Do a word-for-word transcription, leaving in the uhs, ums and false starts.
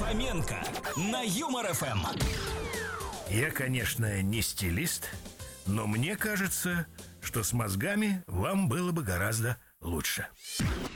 Фоменко на Юмор ФМ. Я, конечно, не стилист, но мне кажется, что с мозгами вам было бы гораздо лучше.